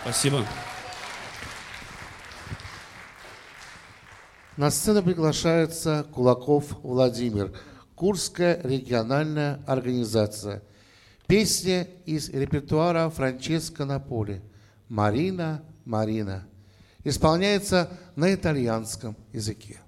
Спасибо. На сцену приглашается Кулаков Владимир, Курская региональная организация. Песня из репертуара Франческо Наполи «Марина, Марина». Исполняется на итальянском языке.